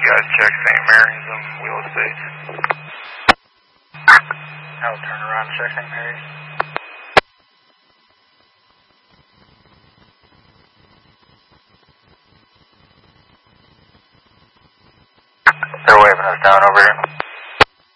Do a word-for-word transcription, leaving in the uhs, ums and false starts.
you guys check Saint Mary's and Wheel Estates. I'll turn around and check Saint Mary's. They're waving us down over here.